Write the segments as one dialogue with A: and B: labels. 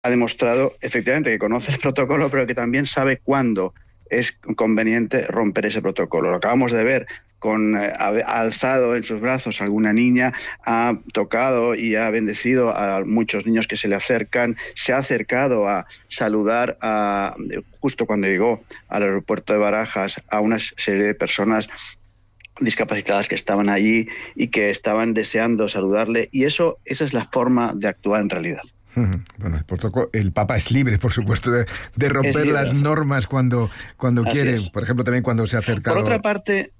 A: ha demostrado efectivamente que conoce el protocolo, pero que también sabe cuándo es conveniente romper ese protocolo. Lo acabamos de ver ha alzado en sus brazos a alguna niña, ha tocado y ha bendecido a muchos niños que se le acercan, se ha acercado a saludar justo cuando llegó al aeropuerto de Barajas a una serie de personas discapacitadas que estaban allí y que estaban deseando saludarle, y esa es la forma de actuar en realidad.
B: Bueno, el Papa es libre, por supuesto, de romper las normas cuando quiere.
A: Es.
B: Por ejemplo, también cuando se ha acercado...
A: Por otra parte,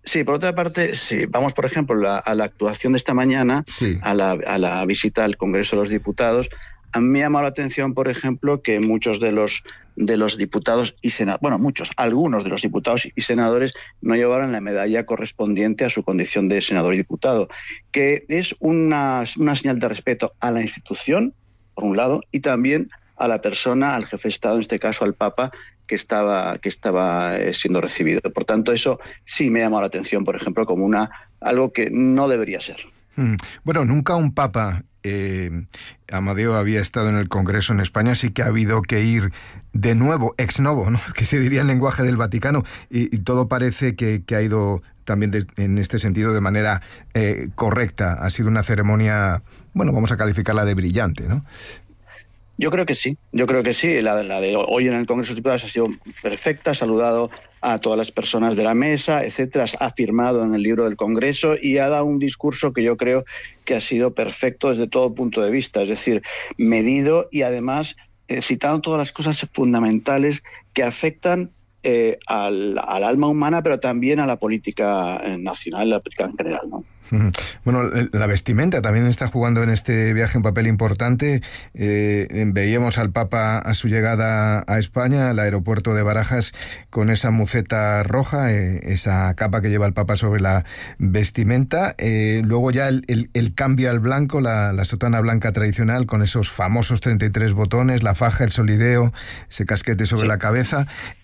A: sí. Vamos, por ejemplo, a la actuación de esta mañana,
B: sí,
A: a la visita al Congreso de los Diputados. A mí me ha llamado la atención, por ejemplo, que muchos de los diputados y senadores, algunos de los diputados y senadores no llevaron la medalla correspondiente a su condición de senador y diputado, que es una señal de respeto a la institución, por un lado, y también a la persona, al jefe de Estado, en este caso al Papa, que estaba siendo recibido. Por tanto, eso sí me ha llamado la atención, por ejemplo, como algo que no debería ser.
B: Bueno, nunca un Papa, Amadeo, había estado en el Congreso en España, sí que ha habido que ir de nuevo, ex novo, ¿no?, que se diría en lenguaje del Vaticano, y todo parece que ha ido también en este sentido de manera correcta. Ha sido una ceremonia, bueno, vamos a calificarla de brillante, ¿no?
A: Yo creo que sí. La de hoy en el Congreso de Diputados ha sido perfecta, ha saludado a todas las personas de la mesa, etcétera, ha firmado en el libro del Congreso y ha dado un discurso que yo creo que ha sido perfecto desde todo punto de vista, es decir, medido y además citando todas las cosas fundamentales que afectan al alma humana, pero también a la política nacional, la política en general, ¿no?
B: Bueno, la vestimenta también está jugando en este viaje un papel importante. Veíamos al Papa a su llegada a España, al aeropuerto de Barajas, con esa muceta roja, esa capa que lleva el Papa sobre la vestimenta. Luego ya el cambio al blanco, la sotana blanca tradicional, con esos famosos 33 botones, la faja, el solideo, ese casquete sobre la cabeza.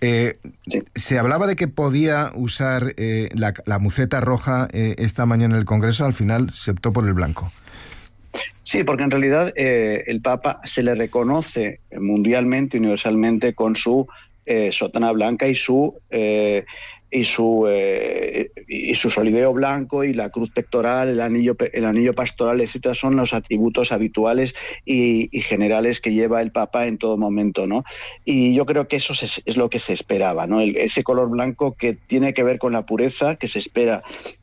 B: Se hablaba de que podía usar la muceta roja esta mañana en el Congreso. Al final se optó por el blanco.
A: Sí, porque en realidad el Papa se le reconoce mundialmente, universalmente, con su sotana blanca y su solideo blanco y la cruz pectoral, el anillo pastoral, etcétera, son los atributos habituales y generales que lleva el Papa en todo momento, ¿no? Y yo creo que eso es lo que se esperaba, ¿no? Ese color blanco que tiene que ver con la pureza que se espera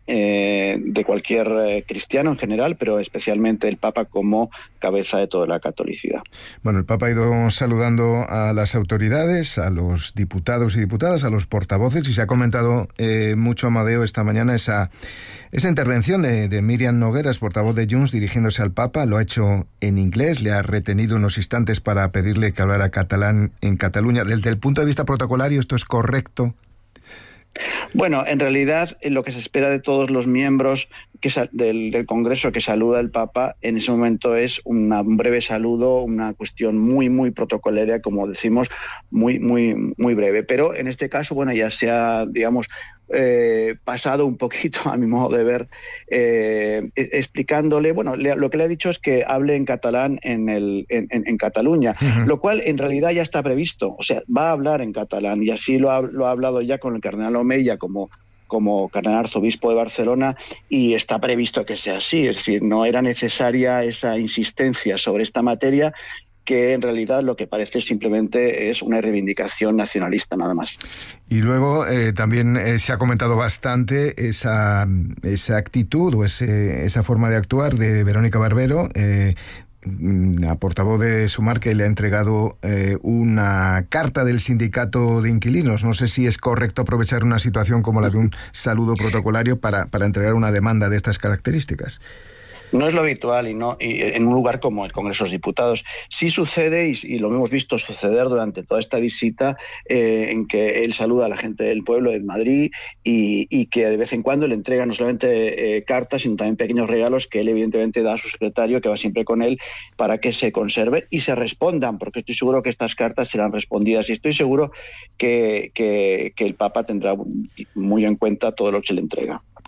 A: de cualquier cristiano en general, pero especialmente el Papa como cabeza de toda la catolicidad.
B: Bueno, el Papa ha ido saludando a las autoridades, a los diputados y diputadas, a los portavoces, y se ha comentado mucho, Amadeo, esta mañana esa intervención de Míriam Nogueras, portavoz de Junts, dirigiéndose al Papa. Lo ha hecho en inglés, le ha retenido unos instantes para pedirle que hablara catalán en Cataluña. Desde el punto de vista protocolario, ¿esto es correcto?
A: Bueno, en realidad lo que se espera de todos los miembros del Congreso que saluda al Papa en ese momento es un breve saludo, una cuestión muy, muy protocolaria, como decimos, muy, muy, muy breve. Pero en este caso, bueno, ya se ha, digamos, pasado un poquito, a mi modo de ver, explicándole, bueno, lo que le ha dicho es que hable en catalán en Cataluña, lo cual en realidad ya está previsto, o sea, va a hablar en catalán, y así lo ha hablado ya con el cardenal Omeya como cardenal arzobispo de Barcelona, y está previsto que sea así, es decir, no era necesaria esa insistencia sobre esta materia, que en realidad lo que parece simplemente es una reivindicación nacionalista, nada más.
B: Y luego también se ha comentado bastante esa actitud o esa forma de actuar de Verónica Barbero, la portavoz de Sumar, que le ha entregado una carta del sindicato de inquilinos. No sé si es correcto aprovechar una situación como la de un saludo protocolario para entregar una demanda de estas características.
A: No es lo habitual y en un lugar como el Congreso de los Diputados. Sí sucede, y lo hemos visto suceder durante toda esta visita, en que él saluda a la gente del pueblo de Madrid y que de vez en cuando le entrega no solamente cartas, sino también pequeños regalos que él evidentemente da a su secretario, que va siempre con él, para que se conserve y se respondan, porque estoy seguro que estas cartas serán respondidas y estoy seguro que el Papa tendrá muy en cuenta todo lo que se le entrega.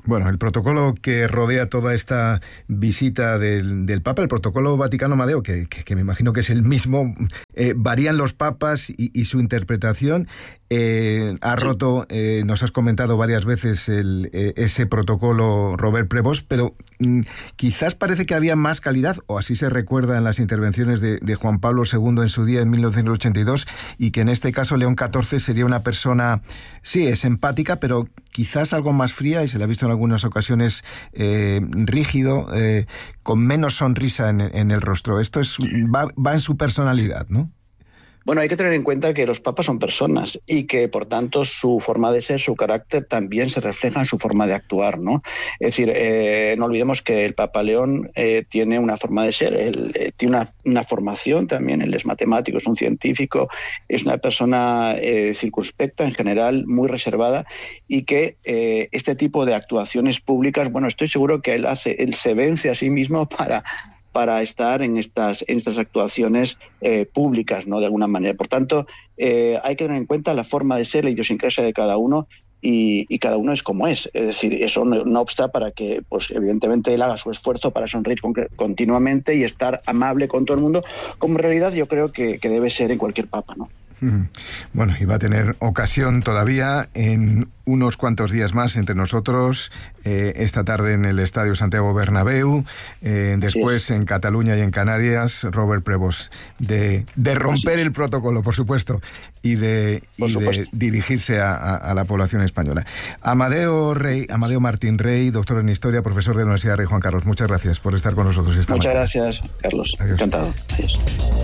B: Bueno, el protocolo que rodea toda esta visita del Papa, el protocolo Vaticano Amadeo, que me imagino que es el mismo, varían los papas y su interpretación. Ha roto, nos has comentado varias veces ese protocolo Robert Prevost, pero quizás parece que había más calidad, o así se recuerda en las intervenciones de Juan Pablo II en su día, en 1982, y que en este caso León XIV sería una persona, sí, es empática, pero quizás algo más fría, y se le ha visto en algunas ocasiones rígido, con menos sonrisa en el rostro. Esto va en su personalidad, ¿no?
A: Bueno, hay que tener en cuenta que los papas son personas y que, por tanto, su forma de ser, su carácter, también se refleja en su forma de actuar, ¿no? Es decir, no olvidemos que el Papa León tiene una forma de ser, él tiene una formación también, él es matemático, es un científico, es una persona circunspecta, en general, muy reservada, y que este tipo de actuaciones públicas, bueno, estoy seguro que él se vence a sí mismo para estar en estas actuaciones públicas, ¿no? De alguna manera. Por tanto, hay que tener en cuenta la forma de ser, la idiosincrasia de cada uno, y cada uno es como es. Es decir, eso no obsta para que, pues evidentemente, él haga su esfuerzo para sonreír continuamente y estar amable con todo el mundo, como en realidad yo creo que debe ser en cualquier papa, ¿no?
B: Bueno, y va a tener ocasión todavía en unos cuantos días más entre nosotros, esta tarde en el Estadio Santiago Bernabéu, después en Cataluña y en Canarias, Robert Prevost, de romper el protocolo, por supuesto, y de dirigirse a la población española. Amadeo Martín Rey, doctor en Historia, profesor de la Universidad Rey Juan Carlos, muchas gracias por estar con nosotros esta mañana.
A: Muchas gracias, Carlos. Adiós. Encantado. Adiós.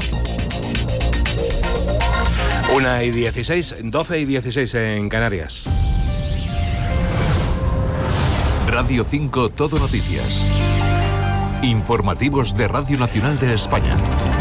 C: 1:16, 12:16 en Canarias.
D: Radio 5 Todo Noticias. Informativos de Radio Nacional de España.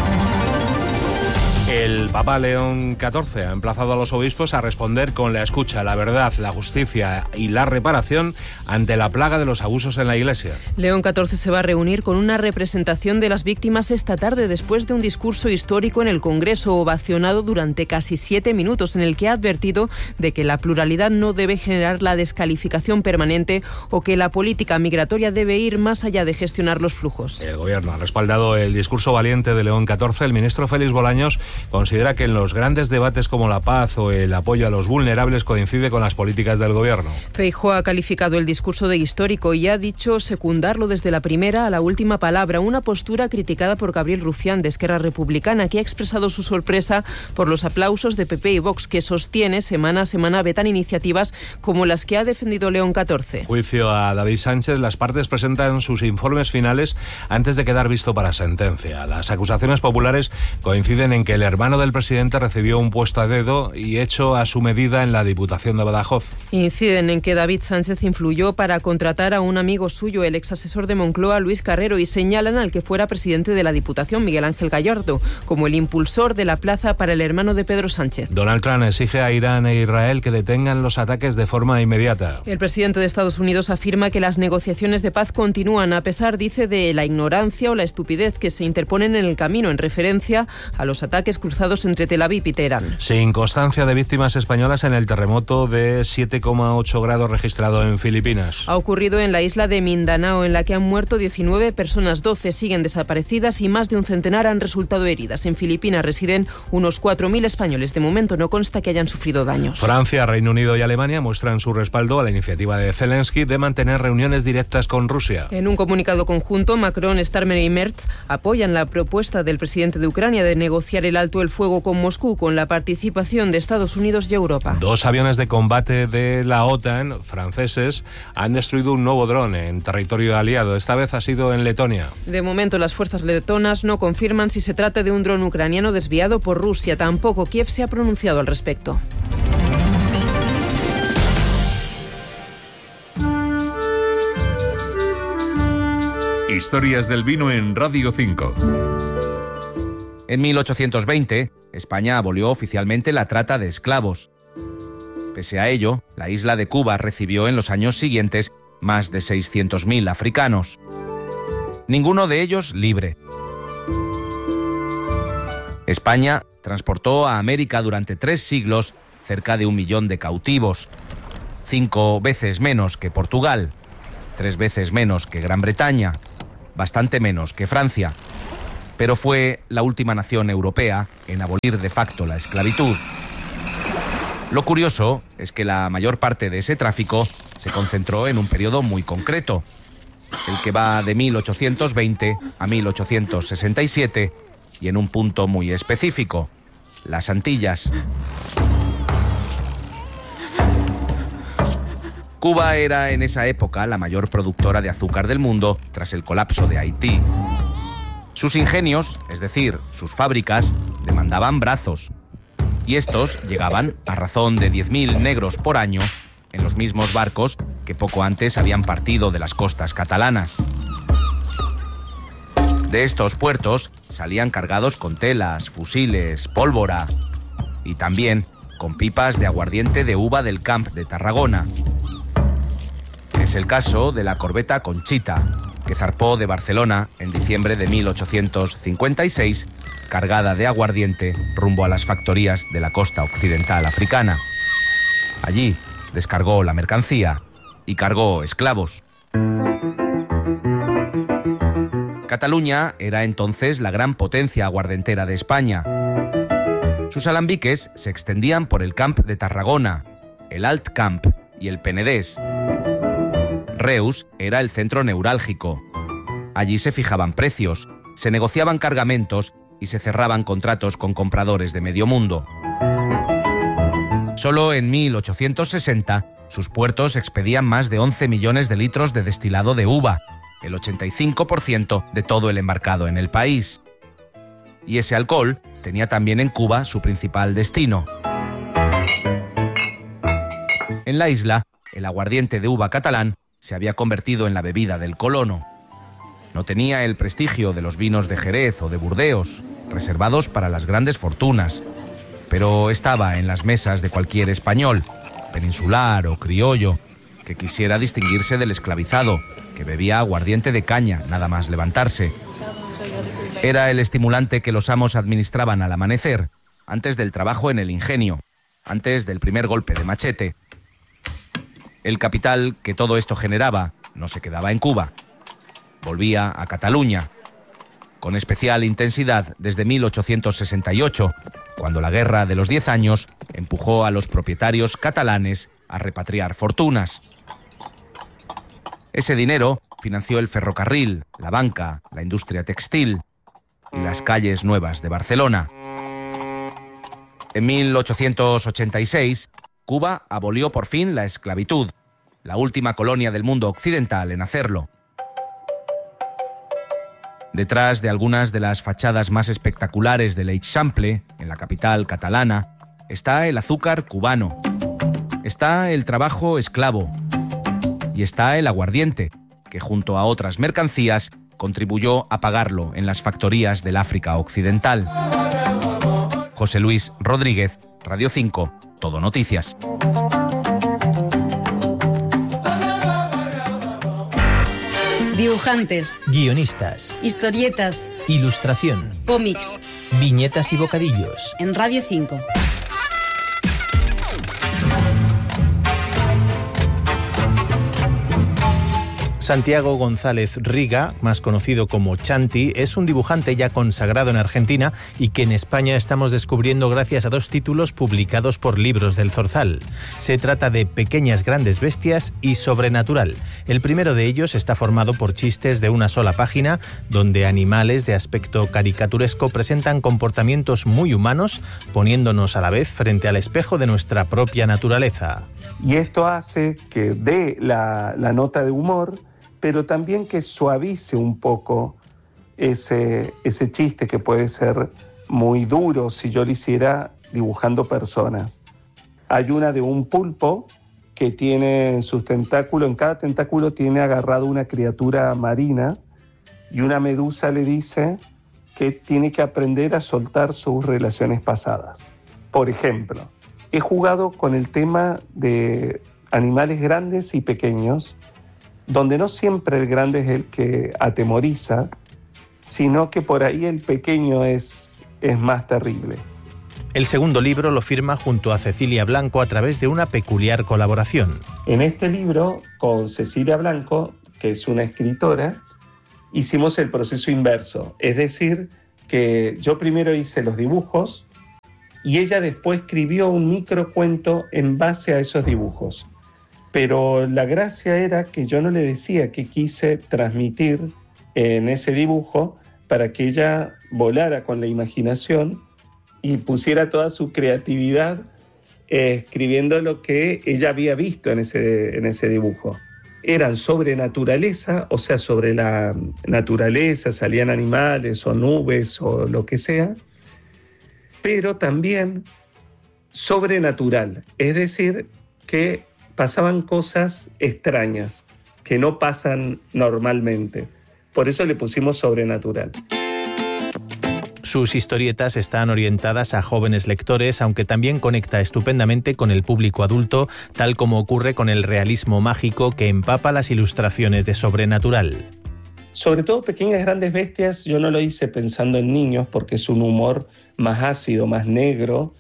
C: El Papa León XIV ha emplazado a los obispos a responder con la escucha, la verdad, la justicia y la reparación ante la plaga de los abusos en la Iglesia.
E: León XIV se va a reunir con una representación de las víctimas esta tarde después de un discurso histórico en el Congreso, ovacionado durante casi 7 minutos, en el que ha advertido de que la pluralidad no debe generar la descalificación permanente o que la política migratoria debe ir más allá de gestionar los flujos.
C: El Gobierno ha respaldado el discurso valiente de León XIV. El ministro Félix Bolaños considera que en los grandes debates como la paz o el apoyo a los vulnerables coincide con las políticas del Gobierno.
E: Feijóo ha calificado el discurso de histórico y ha dicho secundarlo desde la primera a la última palabra, una postura criticada por Gabriel Rufián, de Esquerra Republicana, que ha expresado su sorpresa por los aplausos de PP y Vox, que sostiene semana a semana vetan iniciativas como las que ha defendido León XIV.
C: Juicio a David Sánchez. Las partes presentan sus informes finales antes de quedar visto para sentencia. Las acusaciones populares coinciden en que el hermano del presidente recibió un puesto a dedo y hecho a su medida en la Diputación de Badajoz.
E: Inciden en que David Sánchez influyó para contratar a un amigo suyo, el exasesor de Moncloa, Luis Carrero, y señalan al que fuera presidente de la Diputación, Miguel Ángel Gallardo, como el impulsor de la plaza para el hermano de Pedro Sánchez.
C: Donald Trump exige a Irán e Israel que detengan los ataques de forma inmediata.
E: El presidente de Estados Unidos afirma que las negociaciones de paz continúan a pesar, dice, de la ignorancia o la estupidez que se interponen en el camino, en referencia a los ataques cruzados entre Tel Aviv y Teherán.
C: Sin constancia de víctimas españolas en el terremoto de 7,8 grados registrado en Filipinas.
E: Ha ocurrido en la isla de Mindanao, en la que han muerto 19 personas, 12 siguen desaparecidas y más de un centenar han resultado heridas. En Filipinas residen unos 4.000 españoles. De momento no consta que hayan sufrido daños.
C: Francia, Reino Unido y Alemania muestran su respaldo a la iniciativa de Zelensky de mantener reuniones directas con Rusia.
E: En un comunicado conjunto, Macron, Starmer y Merz apoyan la propuesta del presidente de Ucrania de negociar el alto el fuego con Moscú, con la participación de Estados Unidos y Europa.
C: 2 aviones de combate de la OTAN, franceses, han destruido un nuevo dron en territorio aliado. Esta vez ha sido en Letonia.
E: De momento, las fuerzas letonas no confirman si se trata de un dron ucraniano desviado por Rusia. Tampoco Kiev se ha pronunciado al respecto.
D: Historias del vino en Radio 5.
F: En 1820, España abolió oficialmente la trata de esclavos. Pese a ello, la isla de Cuba recibió en los años siguientes más de 600.000 africanos. Ninguno de ellos libre. España transportó a América durante 3 siglos cerca de 1 millón de cautivos, 5 veces menos que Portugal. 3 veces menos que Gran Bretaña, bastante menos que Francia, pero fue la última nación europea en abolir de facto la esclavitud. Lo curioso es que la mayor parte de ese tráfico se concentró en un periodo muy concreto, el que va de 1820 a 1867, y en un punto muy específico, las Antillas. Cuba era en esa época la mayor productora de azúcar del mundo tras el colapso de Haití. Sus ingenios, es decir, sus fábricas, demandaban brazos. Y estos llegaban a razón de 10.000 negros por año en los mismos barcos que poco antes habían partido de las costas catalanas. De estos puertos salían cargados con telas, fusiles, pólvora y también con pipas de aguardiente de uva del Camp de Tarragona. Es el caso de la corbeta Conchita, que zarpó de Barcelona en diciembre de 1856, cargada de aguardiente rumbo a las factorías de la costa occidental africana. Allí descargó la mercancía y cargó esclavos. Cataluña era entonces la gran potencia aguardentera de España. Sus alambiques se extendían por el Camp de Tarragona, el Alt Camp y el Penedès. Reus era el centro neurálgico. Allí se fijaban precios, se negociaban cargamentos y se cerraban contratos con compradores de medio mundo. Solo en 1860, sus puertos expedían más de 11 millones de litros de destilado de uva, el 85% de todo el embarcado en el país. Y ese alcohol tenía también en Cuba su principal destino. En la isla, el aguardiente de uva catalán se había convertido en la bebida del colono. No tenía el prestigio de los vinos de Jerez o de Burdeos, reservados para las grandes fortunas, pero estaba en las mesas de cualquier español, peninsular o criollo, que quisiera distinguirse del esclavizado, que bebía aguardiente de caña nada más levantarse. Era el estimulante que los amos administraban al amanecer, antes del trabajo en el ingenio, antes del primer golpe de machete. El capital que todo esto generaba no se quedaba en Cuba. Volvía a Cataluña, con especial intensidad desde 1868, cuando la Guerra de los 10 años empujó a los propietarios catalanes a repatriar fortunas. Ese dinero financió el ferrocarril, la banca, la industria textil y las calles nuevas de Barcelona. En 1886, Cuba abolió por fin la esclavitud, la última colonia del mundo occidental en hacerlo. Detrás de algunas de las fachadas más espectaculares del Eixample, en la capital catalana, está el azúcar cubano, está el trabajo esclavo y está el aguardiente, que junto a otras mercancías contribuyó a pagarlo en las factorías del África Occidental. José Luis Rodríguez, Radio 5, Todo Noticias.
G: Dibujantes,
H: guionistas,
G: historietas,
H: ilustración,
G: cómics,
H: viñetas y bocadillos.
G: En Radio 5.
H: Santiago González Riga, más conocido como Chanti, es un dibujante ya consagrado en Argentina y que en España estamos descubriendo gracias a 2 títulos publicados por Libros del Zorzal. Se trata de Pequeñas grandes bestias y Sobrenatural. El primero de ellos está formado por chistes de una sola página, donde animales de aspecto caricaturesco presentan comportamientos muy humanos, poniéndonos a la vez frente al espejo de nuestra propia naturaleza.
I: Y esto hace que dé la nota de humor, pero también que suavice un poco ese chiste que puede ser muy duro si yo lo hiciera dibujando personas. Hay una de un pulpo que tiene en sus tentáculos, en cada tentáculo tiene agarrado una criatura marina, y una medusa le dice que tiene que aprender a soltar sus relaciones pasadas. Por ejemplo, he jugado con el tema de animales grandes y pequeños, donde no siempre el grande es el que atemoriza, sino que por ahí el pequeño es más terrible.
H: El segundo libro lo firma junto a Cecilia Blanco a través de una peculiar colaboración.
I: En este libro, con Cecilia Blanco, que es una escritora, hicimos el proceso inverso. Es decir, que yo primero hice los dibujos y ella después escribió un microcuento en base a esos dibujos. Pero la gracia era que yo no le decía qué quise transmitir en ese dibujo para que ella volara con la imaginación y pusiera toda su creatividad escribiendo lo que ella había visto en ese dibujo. Eran sobre naturaleza, o sea, sobre la naturaleza, salían animales o nubes o lo que sea, pero también sobrenatural, es decir, que pasaban cosas extrañas que no pasan normalmente. Por eso le pusimos sobrenatural.
H: Sus historietas están orientadas a jóvenes lectores, aunque también conecta estupendamente con el público adulto, tal como ocurre con el realismo mágico que empapa las ilustraciones de Sobrenatural.
I: Sobre todo Pequeñas Grandes Bestias, yo no lo hice pensando en niños porque es un humor más ácido, más negro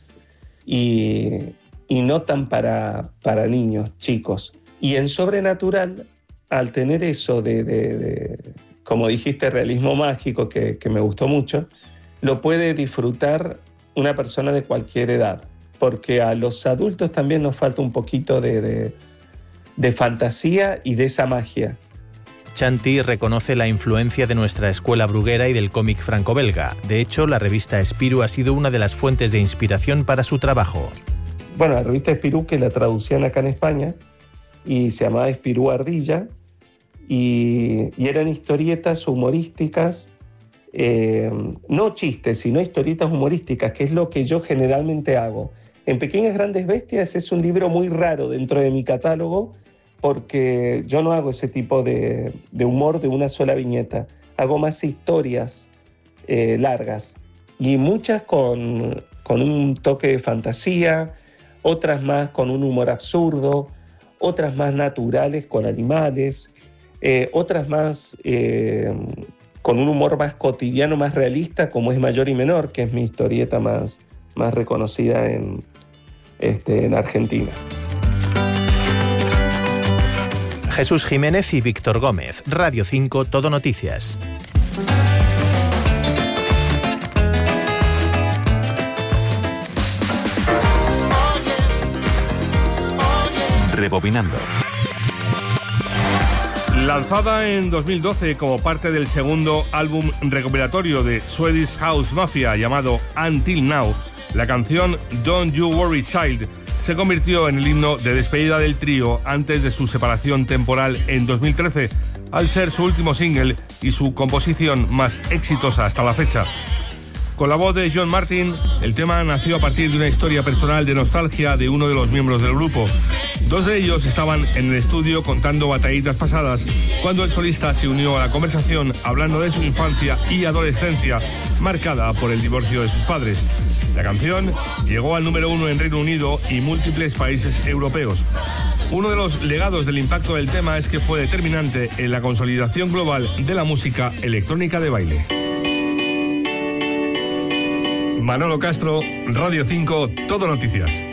I: y no tan para niños chicos. Y en Sobrenatural, al tener eso de como dijiste, realismo mágico, que me gustó mucho, lo puede disfrutar una persona de cualquier edad, porque a los adultos también nos falta un poquito de fantasía y de esa magia.
H: Chanty reconoce la influencia de nuestra escuela bruguera y del cómic franco-belga. De hecho, la revista Spirou ha sido una de las fuentes de inspiración para su trabajo.
I: Bueno, la revista Spirou, que la traducían acá en España, y se llamaba Spirou Ardilla, y eran historietas humorísticas, no chistes, sino historietas humorísticas, que es lo que yo generalmente hago. En Pequeñas Grandes Bestias es un libro muy raro dentro de mi catálogo, porque yo no hago ese tipo de humor de una sola viñeta. Hago más historias largas, y muchas con un toque de fantasía, otras más con un humor absurdo, otras más naturales con animales, otras más con un humor más cotidiano, más realista, como es Mayor y Menor, que es mi historieta más reconocida en Argentina.
H: Jesús Jiménez y Víctor Gómez, Radio 5, Todo Noticias.
D: Rebobinando.
G: Lanzada en 2012 como parte del segundo álbum recopilatorio de Swedish House Mafia llamado Until Now, la canción Don't You Worry Child se convirtió en el himno de despedida del trío antes de su separación temporal en 2013, al ser su último single y su composición más exitosa hasta la fecha. Con la voz de John Martin, el tema nació a partir de una historia personal de nostalgia de uno de los miembros del grupo. Dos de ellos estaban en el estudio contando batallitas pasadas cuando el solista se unió a la conversación hablando de su infancia y adolescencia marcada por el divorcio de sus padres. La canción llegó al número 1 en Reino Unido y múltiples países europeos. Uno de los legados del impacto del tema es que fue determinante en la consolidación global de la música electrónica de baile. Manolo Castro, Radio 5, Todo Noticias.